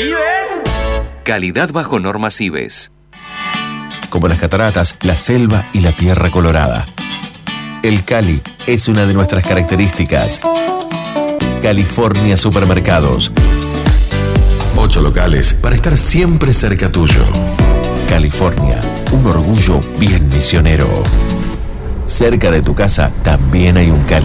¿Ibes? Calidad bajo normas IBES. Como las cataratas, la selva y la tierra colorada. El Cali es una de nuestras características. California Supermercados. 8 locales para estar siempre cerca tuyo. California, un orgullo bien misionero. Cerca de tu casa también hay un Cali.